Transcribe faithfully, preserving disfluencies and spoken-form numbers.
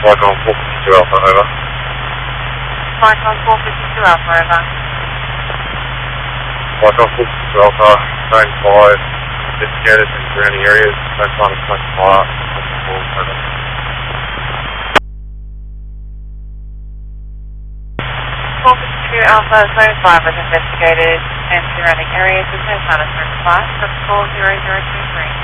Flight on four fifty-two Alpha, over. Flight on four fifty-two Alpha, over. Flight on four fifty-two Alpha, zone five, investigators in surrounding areas, no sign of smoke fire, over. four fifty-two Alpha, zone five with investigators and surrounding areas with no sign of smoke fire, four zero zero two three.